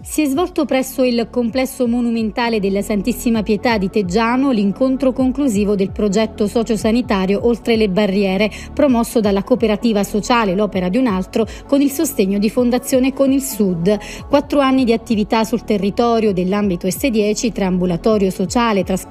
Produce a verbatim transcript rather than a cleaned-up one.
Si è svolto presso il complesso monumentale della Santissima Pietà di Teggiano l'incontro conclusivo del progetto sociosanitario Oltre le barriere, promosso dalla cooperativa sociale L'Opera di un altro con il sostegno di Fondazione Con il Sud. Quattro anni di attività sul territorio dell'ambito S dieci tra ambulatorio sociale, trasporto